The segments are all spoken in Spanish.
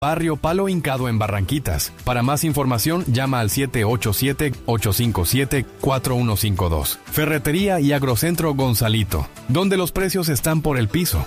Barrio Palo Hincado en Barranquitas. Para más información, llama al 787-857-4152. Ferretería y Agrocentro Gonzalito, donde los precios están por el piso.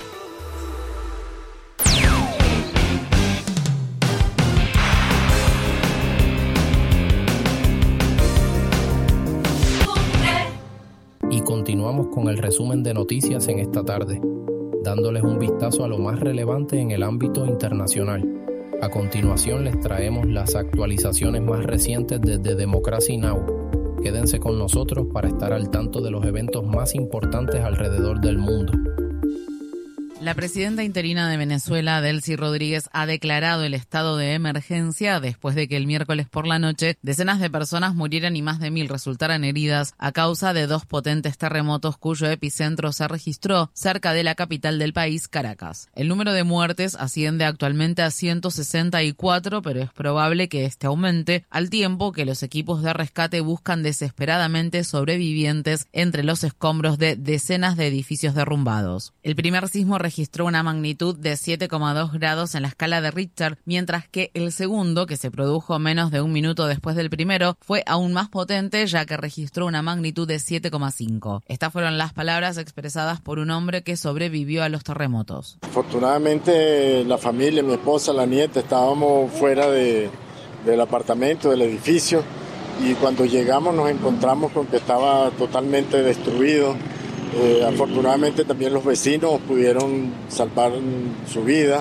Y continuamos con el resumen de noticias en esta tarde, dándoles un vistazo a lo más relevante en el ámbito internacional. A continuación les traemos las actualizaciones más recientes desde Democracy Now! Quédense con nosotros para estar al tanto de los eventos más importantes alrededor del mundo. La presidenta interina de Venezuela, Delcy Rodríguez, ha declarado el estado de emergencia después de que el miércoles por la noche decenas de personas murieran y más de 1.000 resultaran heridas a causa de 2 potentes terremotos cuyo epicentro se registró cerca de la capital del país, Caracas. El número de muertes asciende actualmente a 164, pero es probable que este aumente al tiempo que los equipos de rescate buscan desesperadamente sobrevivientes entre los escombros de decenas de edificios derrumbados. El primer sismo registró una magnitud de 7,2 grados en la escala de Richter, mientras que el segundo, que se produjo menos de un minuto después del primero, fue aún más potente, ya que registró una magnitud de 7,5. Estas fueron las palabras expresadas por un hombre que sobrevivió a los terremotos. Afortunadamente, la familia, mi esposa, la nieta, estábamos fuera del apartamento, del edificio, y cuando llegamos nos encontramos con que estaba totalmente destruido. Afortunadamente también los vecinos pudieron salvar su vida.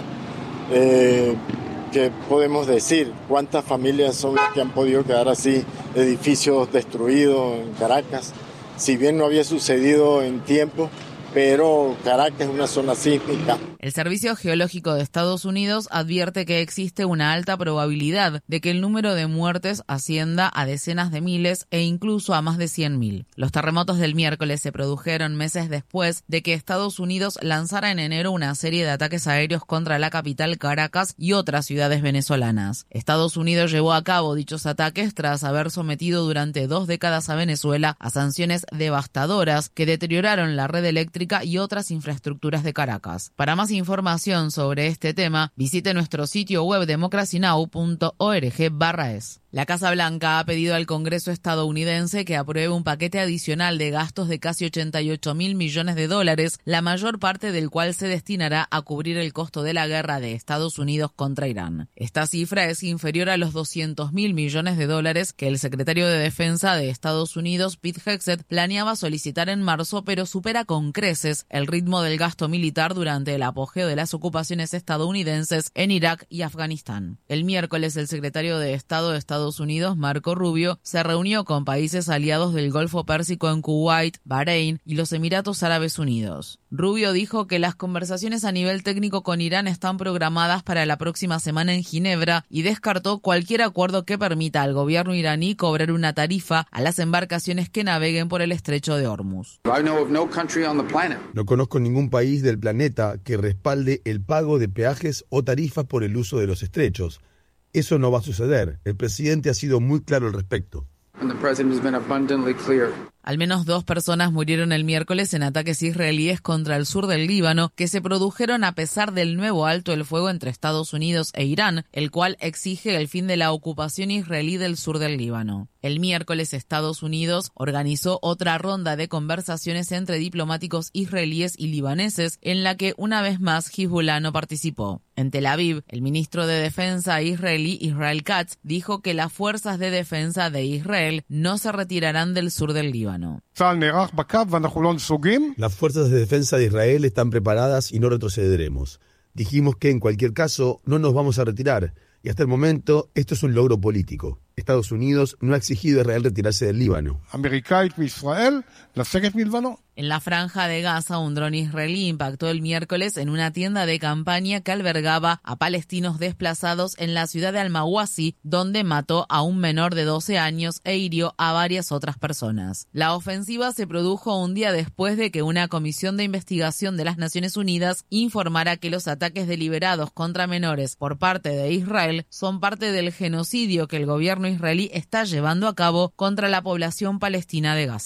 ¿Qué podemos decir? ¿Cuántas familias son las que han podido quedar así, edificios destruidos en Caracas? Si bien no había sucedido en tiempo, pero Caracas es una zona sísmica. El Servicio Geológico de Estados Unidos advierte que existe una alta probabilidad de que el número de muertes ascienda a decenas de miles e incluso a más de 100.000. Los terremotos del miércoles se produjeron meses después de que Estados Unidos lanzara en enero una serie de ataques aéreos contra la capital Caracas y otras ciudades venezolanas. Estados Unidos llevó a cabo dichos ataques tras haber sometido durante 2 décadas a Venezuela a sanciones devastadoras que deterioraron la red eléctrica y otras infraestructuras de Caracas. Para más información sobre este tema, visite nuestro sitio web democracynow.org/es. La Casa Blanca ha pedido al Congreso estadounidense que apruebe un paquete adicional de gastos de casi $88.000 millones, la mayor parte del cual se destinará a cubrir el costo de la guerra de Estados Unidos contra Irán. Esta cifra es inferior a los $200.000 millones que el secretario de Defensa de Estados Unidos, Pete Hegseth, planeaba solicitar en marzo, pero supera con creces el ritmo del gasto militar durante el apogeo de las ocupaciones estadounidenses en Irak y Afganistán. El miércoles, el secretario de Estado de Estados Unidos, Marco Rubio, se reunió con países aliados del Golfo Pérsico en Kuwait, Bahrein y los Emiratos Árabes Unidos. Rubio dijo que las conversaciones a nivel técnico con Irán están programadas para la próxima semana en Ginebra y descartó cualquier acuerdo que permita al gobierno iraní cobrar una tarifa a las embarcaciones que naveguen por el estrecho de Hormuz. No conozco ningún país del planeta que respalde el pago de peajes o tarifas por el uso de los estrechos. Eso no va a suceder. El presidente ha sido muy claro al respecto. Al menos 2 personas murieron el miércoles en ataques israelíes contra el sur del Líbano que se produjeron a pesar del nuevo alto el fuego entre Estados Unidos e Irán, el cual exige el fin de la ocupación israelí del sur del Líbano. El miércoles Estados Unidos organizó otra ronda de conversaciones entre diplomáticos israelíes y libaneses en la que una vez más Hezbollah no participó. En Tel Aviv, el ministro de Defensa israelí Israel Katz dijo que las fuerzas de defensa de Israel no se retirarán del sur del Líbano. Las fuerzas de defensa de Israel están preparadas y no retrocederemos. Dijimos que en cualquier caso no nos vamos a retirar y hasta el momento esto es un logro político. Estados Unidos no ha exigido a Israel retirarse del Líbano. En la franja de Gaza, un dron israelí impactó el miércoles en una tienda de campaña que albergaba a palestinos desplazados en la ciudad de Al-Mawasi, donde mató a un menor de 12 años e hirió a varias otras personas. La ofensiva se produjo un día después de que una comisión de investigación de las Naciones Unidas informara que los ataques deliberados contra menores por parte de Israel son parte del genocidio que el gobierno israelí está llevando a cabo contra la población palestina de Gaza.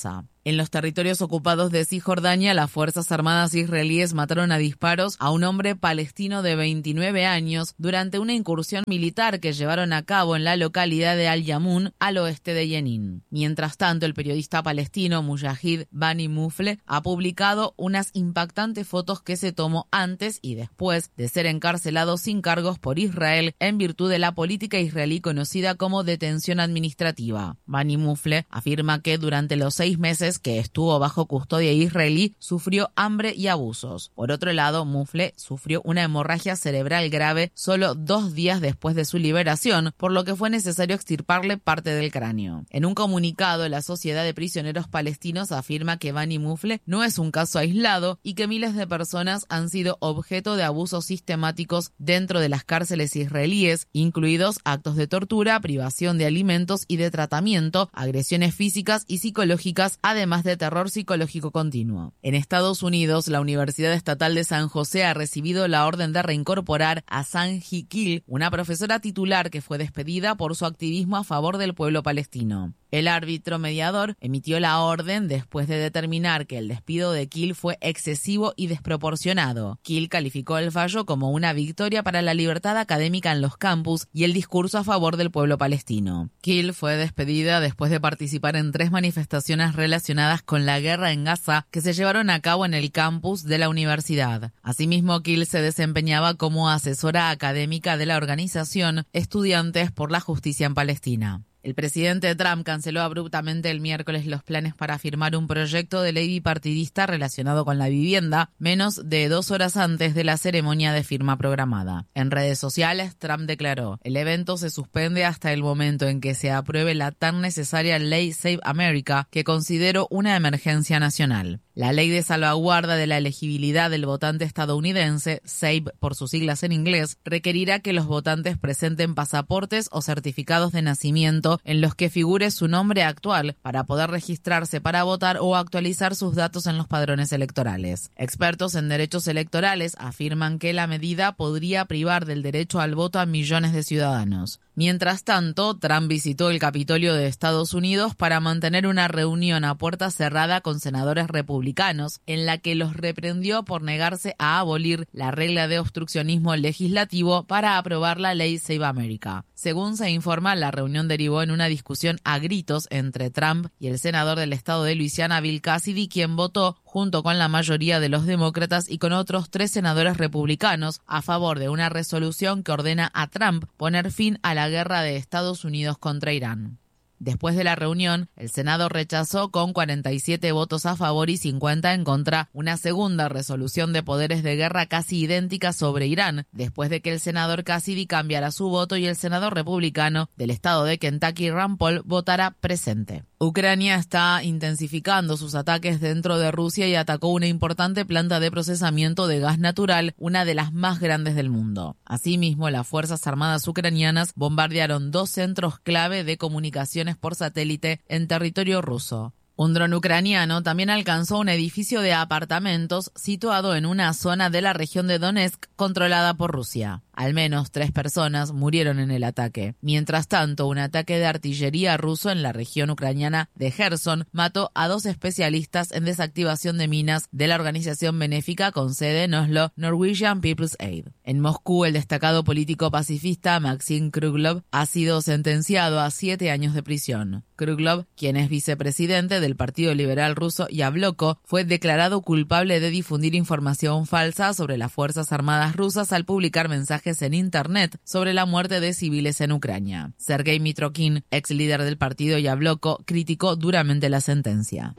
En los territorios ocupados de Cisjordania, las Fuerzas Armadas israelíes mataron a disparos a un hombre palestino de 29 años durante una incursión militar que llevaron a cabo en la localidad de Al-Yamun, al oeste de Jenin. Mientras tanto, el periodista palestino Mujahid Bani Mufle ha publicado unas impactantes fotos que se tomó antes y después de ser encarcelado sin cargos por Israel en virtud de la política israelí conocida como detención administrativa. Bani Mufle afirma que durante los 6 meses que estuvo bajo custodia israelí, sufrió hambre y abusos. Por otro lado, Mufle sufrió una hemorragia cerebral grave solo 2 días después de su liberación, por lo que fue necesario extirparle parte del cráneo. En un comunicado, la Sociedad de Prisioneros Palestinos afirma que Bani Mufle no es un caso aislado y que miles de personas han sido objeto de abusos sistemáticos dentro de las cárceles israelíes, incluidos actos de tortura, privación de alimentos y de tratamiento, agresiones físicas y psicológicas, además de terror psicológico continuo. En Estados Unidos, la Universidad Estatal de San José ha recibido la orden de reincorporar a Sanji Kil, una profesora titular que fue despedida por su activismo a favor del pueblo palestino. El árbitro mediador emitió la orden después de determinar que el despido de Kil fue excesivo y desproporcionado. Kil calificó el fallo como una victoria para la libertad académica en los campus y el discurso a favor del pueblo palestino. Kil fue despedida después de participar en 3 manifestaciones relacionadas con la guerra en Gaza que se llevaron a cabo en el campus de la universidad. Asimismo, Kil se desempeñaba como asesora académica de la organización Estudiantes por la Justicia en Palestina. El presidente Trump canceló abruptamente el miércoles los planes para firmar un proyecto de ley bipartidista relacionado con la vivienda, menos de 2 horas antes de la ceremonia de firma programada. En redes sociales, Trump declaró: el evento se suspende hasta el momento en que se apruebe la tan necesaria ley Save America, que considero una emergencia nacional. La ley de salvaguarda de la elegibilidad del votante estadounidense, SAVE por sus siglas en inglés, requerirá que los votantes presenten pasaportes o certificados de nacimiento en los que figure su nombre actual para poder registrarse para votar o actualizar sus datos en los padrones electorales. Expertos en derechos electorales afirman que la medida podría privar del derecho al voto a millones de ciudadanos. Mientras tanto, Trump visitó el Capitolio de Estados Unidos para mantener una reunión a puerta cerrada con senadores republicanos, en la que los reprendió por negarse a abolir la regla de obstruccionismo legislativo para aprobar la ley Save America. Según se informa, la reunión derivó en una discusión a gritos entre Trump y el senador del estado de Luisiana, Bill Cassidy, quien votó junto con la mayoría de los demócratas y con otros 3 senadores republicanos a favor de una resolución que ordena a Trump poner fin a la guerra de Estados Unidos contra Irán. Después de la reunión, el Senado rechazó con 47 votos a favor y 50 en contra una segunda resolución de poderes de guerra casi idéntica sobre Irán, después de que el senador Cassidy cambiara su voto y el senador republicano del estado de Kentucky, Rand Paul, votara presente. Ucrania está intensificando sus ataques dentro de Rusia y atacó una importante planta de procesamiento de gas natural, una de las más grandes del mundo. Asimismo, las Fuerzas Armadas ucranianas bombardearon 2 centros clave de comunicaciones por satélite en territorio ruso. Un dron ucraniano también alcanzó un edificio de apartamentos situado en una zona de la región de Donetsk controlada por Rusia. Al menos 3 personas murieron en el ataque. Mientras tanto, un ataque de artillería ruso en la región ucraniana de Gerson mató a 2 especialistas en desactivación de minas de la organización benéfica con sede en Oslo, Norwegian People's Aid. En Moscú, el destacado político pacifista Maxim Kruglov ha sido sentenciado a 7 años de prisión. Kruglov, quien es vicepresidente del Partido Liberal Ruso Yabloko, fue declarado culpable de difundir información falsa sobre las Fuerzas Armadas rusas al publicar mensajes en Internet sobre la muerte de civiles en Ucrania. Sergei Mitrokhin, ex líder del partido Yabloko, criticó duramente la sentencia.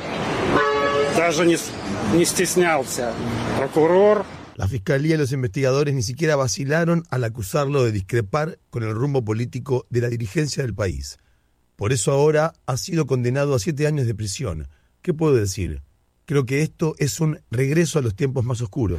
La fiscalía y los investigadores ni siquiera vacilaron al acusarlo de discrepar con el rumbo político de la dirigencia del país. Por eso ahora ha sido condenado a 7 años de prisión. ¿Qué puedo decir? Creo que esto es un regreso a los tiempos más oscuros.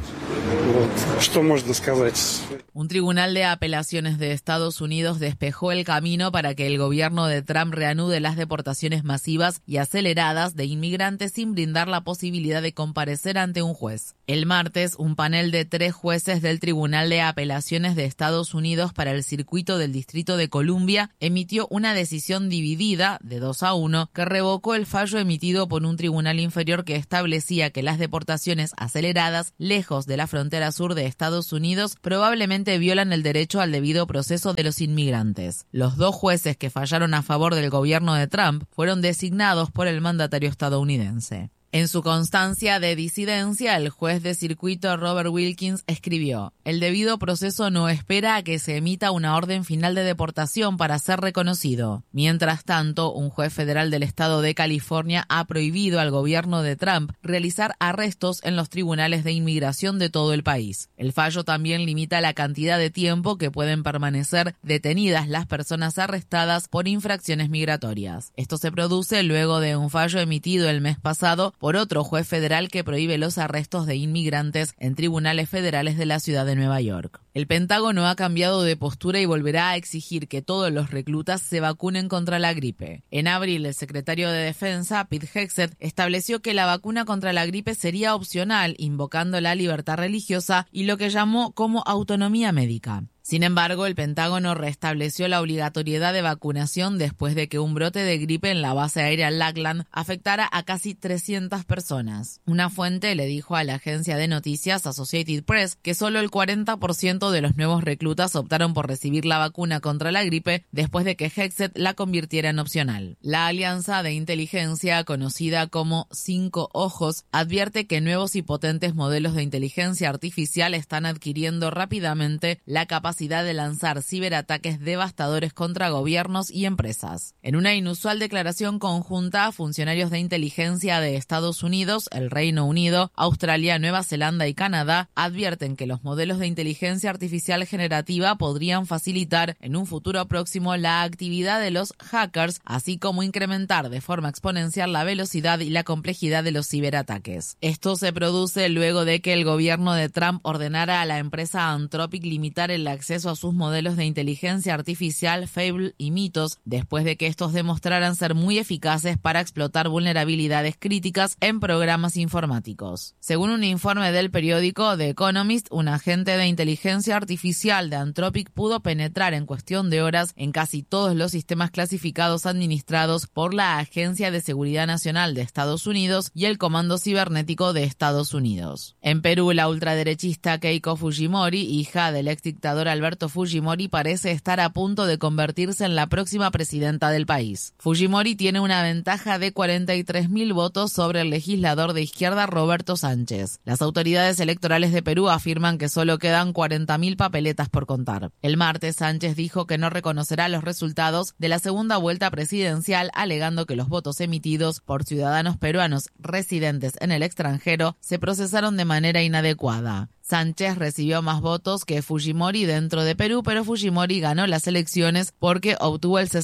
Un tribunal de apelaciones de Estados Unidos despejó el camino para que el gobierno de Trump reanude las deportaciones masivas y aceleradas de inmigrantes sin brindar la posibilidad de comparecer ante un juez. El martes, un panel de 3 jueces del Tribunal de Apelaciones de Estados Unidos para el Circuito del Distrito de Columbia emitió una decisión dividida, de 2-1, que revocó el fallo emitido por un tribunal inferior que establecía que las deportaciones aceleradas, lejos de la frontera sur de Estados Unidos, probablemente violan el derecho al debido proceso de los inmigrantes. Los 2 jueces que fallaron a favor del gobierno de Trump fueron designados por el mandatario estadounidense. En su constancia de disidencia, el juez de circuito Robert Wilkins escribió: «El debido proceso no espera a que se emita una orden final de deportación para ser reconocido». Mientras tanto, un juez federal del estado de California ha prohibido al gobierno de Trump realizar arrestos en los tribunales de inmigración de todo el país. El fallo también limita la cantidad de tiempo que pueden permanecer detenidas las personas arrestadas por infracciones migratorias. Esto se produce luego de un fallo emitido el mes pasado por otro juez federal que prohíbe los arrestos de inmigrantes en tribunales federales de la ciudad de Nueva York. El Pentágono ha cambiado de postura y volverá a exigir que todos los reclutas se vacunen contra la gripe. En abril, el secretario de Defensa, Pete Hegseth, estableció que la vacuna contra la gripe sería opcional, invocando la libertad religiosa y lo que llamó como autonomía médica. Sin embargo, el Pentágono restableció la obligatoriedad de vacunación después de que un brote de gripe en la base aérea Lackland afectara a casi 300 personas. Una fuente le dijo a la agencia de noticias Associated Press que solo el 40% de los nuevos reclutas optaron por recibir la vacuna contra la gripe después de que Hegseth la convirtiera en opcional. La alianza de inteligencia, conocida como 5 Ojos, advierte que nuevos y potentes modelos de inteligencia artificial están adquiriendo rápidamente la capacidad de lanzar ciberataques devastadores contra gobiernos y empresas. En una inusual declaración conjunta, funcionarios de inteligencia de Estados Unidos, el Reino Unido, Australia, Nueva Zelanda y Canadá advierten que los modelos de inteligencia artificial generativa podrían facilitar en un futuro próximo la actividad de los hackers, así como incrementar de forma exponencial la velocidad y la complejidad de los ciberataques. Esto se produce luego de que el gobierno de Trump ordenara a la empresa Anthropic limitar el acceso a sus modelos de inteligencia artificial Fable y Mythos, después de que estos demostraran ser muy eficaces para explotar vulnerabilidades críticas en programas informáticos. Según un informe del periódico The Economist, un agente de inteligencia artificial de Anthropic pudo penetrar en cuestión de horas en casi todos los sistemas clasificados administrados por la Agencia de Seguridad Nacional de Estados Unidos y el Comando Cibernético de Estados Unidos. En Perú, la ultraderechista Keiko Fujimori, hija del exdictador Alberto Fujimori, parece estar a punto de convertirse en la próxima presidenta del país. Fujimori tiene una ventaja de 43.000 votos sobre el legislador de izquierda Roberto Sánchez. Las autoridades electorales de Perú afirman que solo quedan 40.000 papeletas por contar. El martes, Sánchez dijo que no reconocerá los resultados de la segunda vuelta presidencial, alegando que los votos emitidos por ciudadanos peruanos residentes en el extranjero se procesaron de manera inadecuada. Sánchez recibió más votos que Fujimori dentro de Perú, pero Fujimori ganó las elecciones porque obtuvo el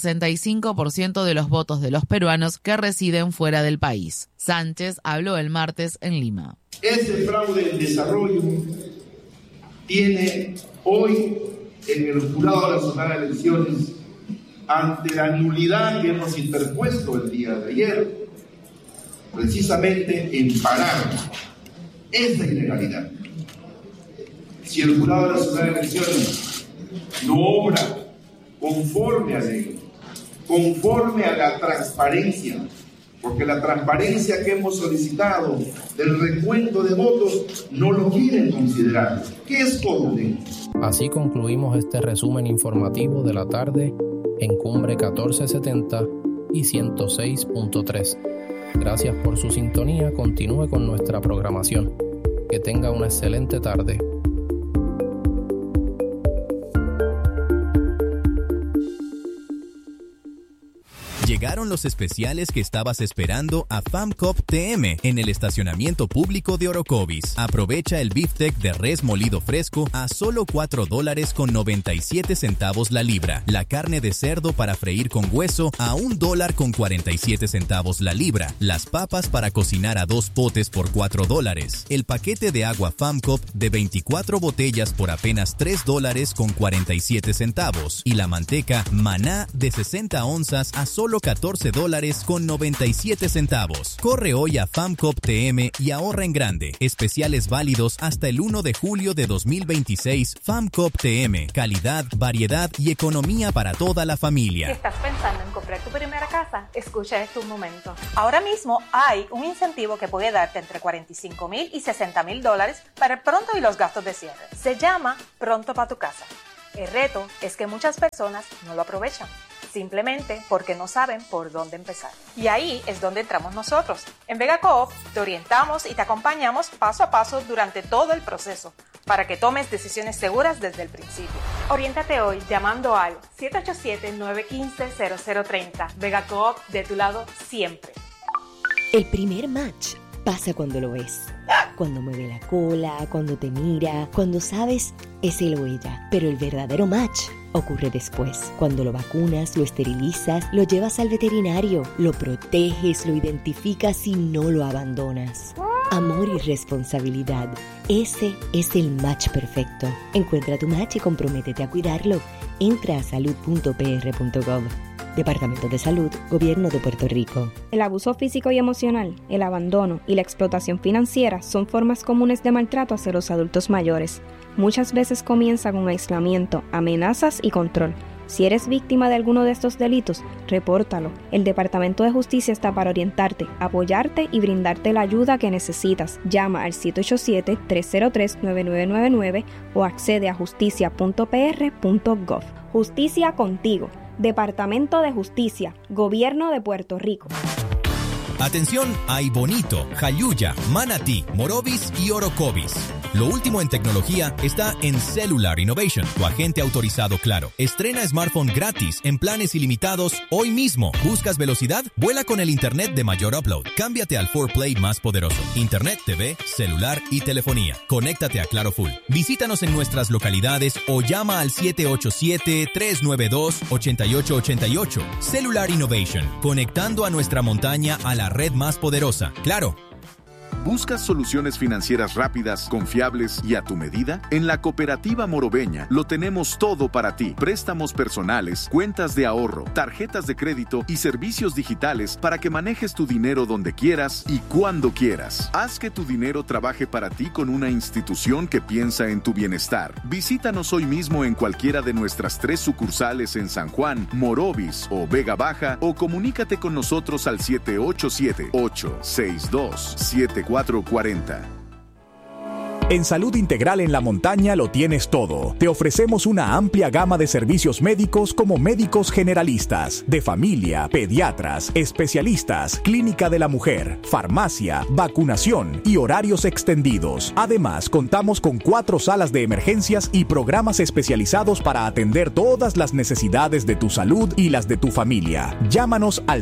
65% de los votos de los peruanos que residen fuera del país. Sánchez habló el martes en Lima. Ese fraude del desarrollo tiene hoy en el Jurado Nacional de Elecciones, ante la nulidad que hemos interpuesto el día de ayer, precisamente en parar esa ilegalidad. Si el Jurado Nacional de Elecciones no obra conforme a ley, conforme a la transparencia, porque la transparencia que hemos solicitado del recuento de votos no lo quieren considerar, que es corrupto. Así concluimos este resumen informativo de la tarde en Cumbre 1470 y 106.3. Gracias por su sintonía. Continúe con nuestra programación. Que tenga una excelente tarde. Llegaron los especiales que estabas esperando a FAMCOP TM en el estacionamiento público de Orocovis. Aprovecha el beefsteak de res molido fresco a solo $4.97 la libra. La carne de cerdo para freír con hueso a $1.47 la libra. Las papas para cocinar a 2 potes por $4. El paquete de agua FAMCOP de 24 botellas por apenas $3.47. Y la manteca Maná de 60 onzas a solo $14.97. Corre hoy a FAMCOP TM y ahorra en grande. Especiales válidos hasta el 1 de julio de 2026. FAMCOP TM. Calidad, variedad y economía para toda la familia. Si estás pensando en comprar tu primera casa, escucha esto un momento. Ahora mismo hay un incentivo que puede darte entre $45,000 y $60,000 para el pronto y los gastos de cierre. Se llama Pronto para tu casa. El reto es que muchas personas no lo aprovechan, simplemente porque no saben por dónde empezar. Y ahí es donde entramos nosotros. En Vega Coop te orientamos y te acompañamos paso a paso durante todo el proceso para que tomes decisiones seguras desde el principio. Oriéntate hoy llamando al 787-915-0030. Vega Coop, de tu lado siempre. El primer match pasa cuando lo ves. Cuando mueve la cola, cuando te mira, cuando sabes es él o ella. Pero el verdadero match ocurre después. Cuando lo vacunas, lo esterilizas, lo llevas al veterinario, lo proteges, lo identificas y no lo abandonas. Amor y responsabilidad. Ese es el match perfecto. Encuentra tu match y comprométete a cuidarlo. Entra a salud.pr.gov. Departamento de Salud, Gobierno de Puerto Rico. El abuso físico y emocional, el abandono y la explotación financiera son formas comunes de maltrato hacia los adultos mayores. Muchas veces comienza con aislamiento, amenazas y control. Si eres víctima de alguno de estos delitos, repórtalo. El Departamento de Justicia está para orientarte, apoyarte y brindarte la ayuda que necesitas. Llama al 787-303-9999 o accede a justicia.pr.gov. Justicia contigo. Departamento de Justicia, Gobierno de Puerto Rico. Atención, hay Bonito, Jayuya, Manatí, Morovis y Orocovis. Lo último en tecnología está en Cellular Innovation, tu agente autorizado Claro. Estrena smartphone gratis en planes ilimitados hoy mismo. ¿Buscas velocidad? Vuela con el internet de mayor upload. Cámbiate al 4Play más poderoso. Internet, TV, celular y telefonía. Conéctate a Claro Full. Visítanos en nuestras localidades o llama al 787-392-8888. Cellular Innovation, conectando a nuestra montaña a la red más poderosa. Claro. ¿Buscas soluciones financieras rápidas, confiables y a tu medida? En la Cooperativa Morobeña lo tenemos todo para ti. Préstamos personales, cuentas de ahorro, tarjetas de crédito y servicios digitales para que manejes tu dinero donde quieras y cuando quieras. Haz que tu dinero trabaje para ti con una institución que piensa en tu bienestar. Visítanos hoy mismo en cualquiera de nuestras 3 sucursales en San Juan, Morovis o Vega Baja o comunícate con nosotros al 787-862-7440. En Salud Integral en la Montaña lo tienes todo. Te ofrecemos una amplia gama de servicios médicos como médicos generalistas, de familia, pediatras, especialistas, clínica de la mujer, farmacia, vacunación y horarios extendidos. Además, contamos con 4 salas de emergencias y programas especializados para atender todas las necesidades de tu salud y las de tu familia. Llámanos al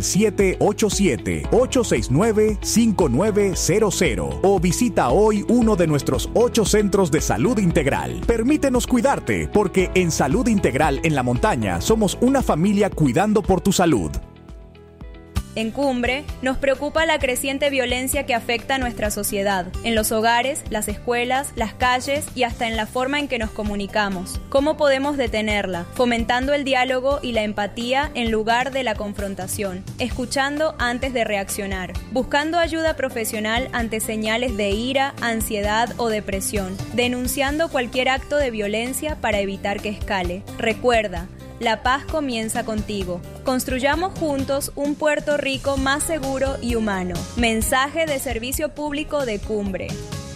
787-869-5900 o visita hoy uno de nuestros 8 centros de salud integral. Permítenos cuidarte, porque en Salud Integral en la Montaña somos una familia cuidando por tu salud. En Cumbre, nos preocupa la creciente violencia que afecta a nuestra sociedad, en los hogares, las escuelas, las calles y hasta en la forma en que nos comunicamos. ¿Cómo podemos detenerla? Fomentando el diálogo y la empatía en lugar de la confrontación, escuchando antes de reaccionar, buscando ayuda profesional ante señales de ira, ansiedad o depresión, denunciando cualquier acto de violencia para evitar que escale. Recuerda, la paz comienza contigo. Construyamos juntos un Puerto Rico más seguro y humano. Mensaje de Servicio Público de Cumbre.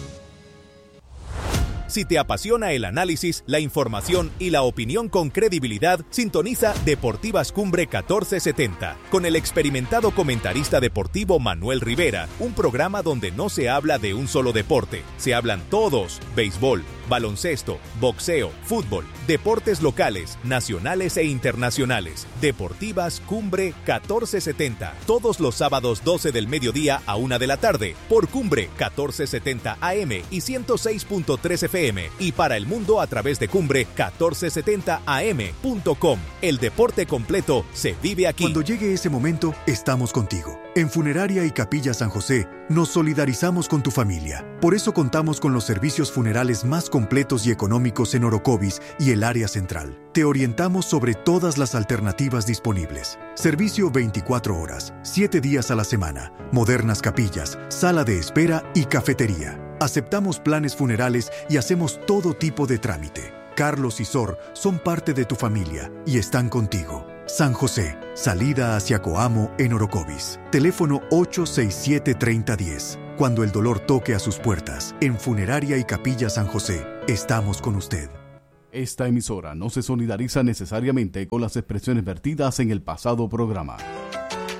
Si te apasiona el análisis, la información y la opinión con credibilidad, sintoniza Deportivas Cumbre 1470 con el experimentado comentarista deportivo Manuel Rivera, un programa donde no se habla de un solo deporte, se hablan todos: béisbol, baloncesto, boxeo, fútbol, deportes locales, nacionales e internacionales. Deportivas Cumbre 1470. Todos los sábados 12 del mediodía a 1 de la tarde por Cumbre 1470 AM y 106.3 FM y para el mundo a través de Cumbre1470am.com. El deporte completo se vive aquí. Cuando llegue ese momento, estamos contigo. En Funeraria y Capilla San José, nos solidarizamos con tu familia. Por eso contamos con los servicios funerales más completos y económicos en Orocovis y el área central. Te orientamos sobre todas las alternativas disponibles. Servicio 24 horas, 7 días a la semana, modernas capillas, sala de espera y cafetería. Aceptamos planes funerales y hacemos todo tipo de trámite. Carlos y Sor son parte de tu familia y están contigo. San José, salida hacia Coamo en Orocovis. Teléfono 867-3010. Cuando el dolor toque a sus puertas, en Funeraria y Capilla San José, estamos con usted. Esta emisora no se solidariza necesariamente con las expresiones vertidas en el pasado programa.